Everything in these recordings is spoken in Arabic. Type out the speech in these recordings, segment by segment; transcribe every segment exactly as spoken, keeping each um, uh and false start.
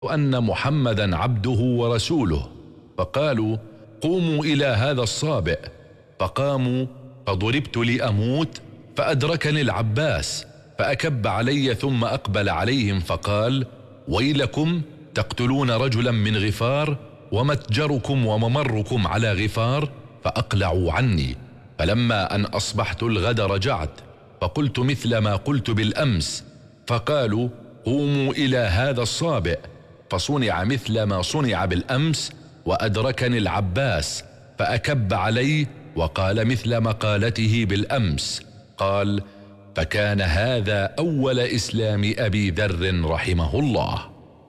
أن محمدا عبده ورسوله، فقالوا: قوموا إلى هذا الصابئ. فقاموا، فضربت لأموت، فأدركني العباس فأكب علي، ثم أقبل عليهم فقال: ويلكم، تقتلون رجلا من غفار، ومتجركم وممركم على غفار. فأقلعوا عني. فلما أن أصبحت الغد رجعت، فقلت مثل ما قلت بالأمس، فقالوا: قوموا إلى هذا الصابئ. فصنع مثل ما صنع بالأمس، وأدركني العباس فأكب علي وقال مثل مقالته بالأمس. قال: فكان هذا أول إسلام أبي ذر رحمه الله.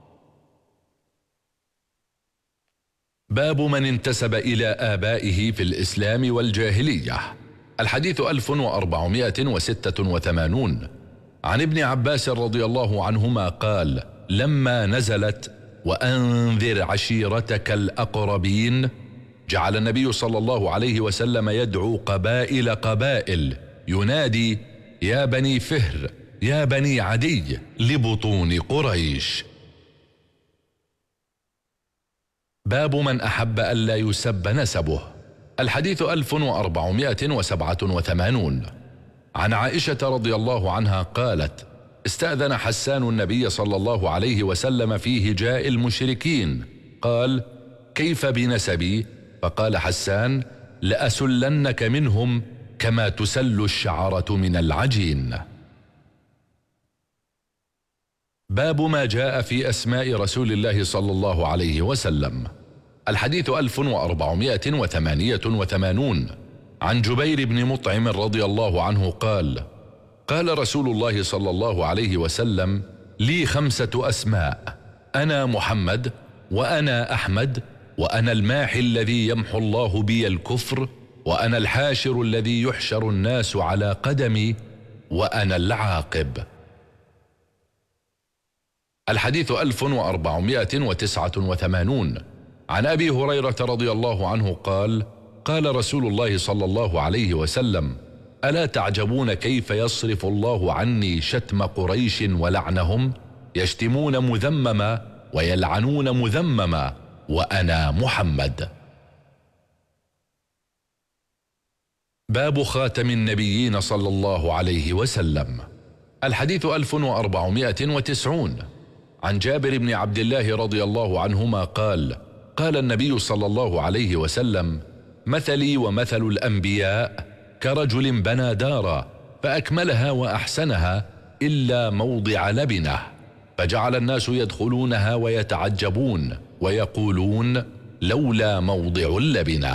باب من انتسب إلى آبائه في الإسلام والجاهلية. الحديث ألف وأربعمائة وستة وثمانون. عن ابن عباس رضي الله عنهما قال: لما نزلت وأنذر عشيرتك الأقربين، جعل النبي صلى الله عليه وسلم يدعو قبائل قبائل، ينادي: يا بني فهر، يا بني عدي، لبطون قريش. باب من أحب ألا يسب نسبه. الحديث ألف وأربعمائة وسبعة وثمانون. عن عائشة رضي الله عنها قالت: استأذن حسان النبي صلى الله عليه وسلم في هجاء المشركين، قال: كيف بنسبي؟ فقال حسان: لأسلنك منهم كما تسل الشعرة من العجين. باب ما جاء في أسماء رسول الله صلى الله عليه وسلم. الحديث ألف وأربعمائة وثمانية وثمانون. عن جبير بن مطعم رضي الله عنه قال: قال رسول الله صلى الله عليه وسلم: لي خمسة أسماء، أنا محمد، وأنا أحمد، وأنا الماحي الذي يمحو الله بي الكفر، وأنا الحاشر الذي يحشر الناس على قدمي، وأنا العاقب. الحديث ألف وأربعمائة وتسعة وثمانون. عن أبي هريرة رضي الله عنه قال: قال رسول الله صلى الله عليه وسلم: ألا تعجبون كيف يصرف الله عني شتم قريش ولعنهم؟ يشتمون مذمما ويلعنون مذمما، وأنا محمد. باب خاتم النبيين صلى الله عليه وسلم. الحديث ألف وأربعمائة وتسعون. عن جابر بن عبد الله رضي الله عنهما قال: قال النبي صلى الله عليه وسلم: مثلي ومثل الأنبياء كرجل بنى دارا فأكملها وأحسنها إلا موضع لبنة، فجعل الناس يدخلونها ويتعجبون ويقولون: لولا موضع اللبنة.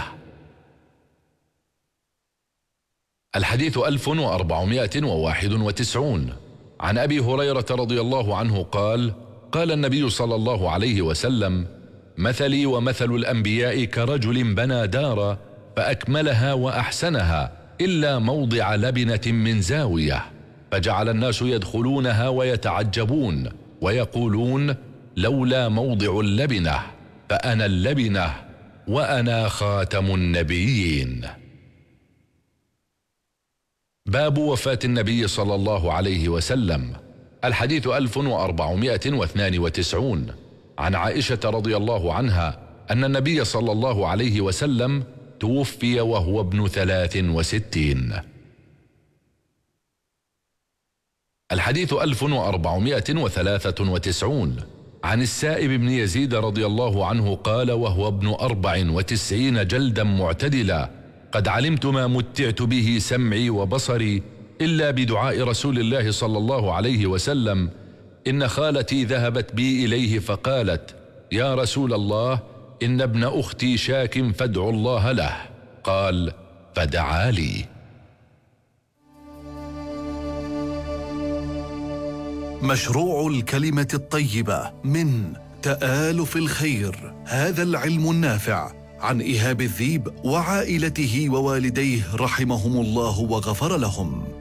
الحديث ألف وأربعمائة وواحد وتسعون. عن أبي هريرة رضي الله عنه قال: قال النبي صلى الله عليه وسلم: مثلي ومثل الأنبياء كرجل بنى دارا فأكملها وأحسنها إلا موضع لبنة من زاوية، فجعل الناس يدخلونها ويتعجبون ويقولون: لولا موضع اللبنة، فأنا اللبنة وأنا خاتم النبيين. باب وفاة النبي صلى الله عليه وسلم. الحديث ألف وأربعمائة واثنان وتسعون. عن عائشة رضي الله عنها أن النبي صلى الله عليه وسلم توفي وهو ابن ثلاث وستين. الحديث ألف وأربعمائة وثلاثة وتسعون. عن السائب بن يزيد رضي الله عنه قال وهو ابن أربع وتسعين جلدا معتدلا: قد علمت ما متعت به سمعي وبصري إلا بدعاء رسول الله صلى الله عليه وسلم. إن خالتي ذهبت بي إليه فقالت: يا رسول الله، إن ابن أختي شاك فادعوا الله له. قال: فدعا لي. مشروع الكلمة الطيبة من تآلف الخير، هذا العلم النافع، عن إيهاب الذيب وعائلته ووالديه رحمهم الله وغفر لهم.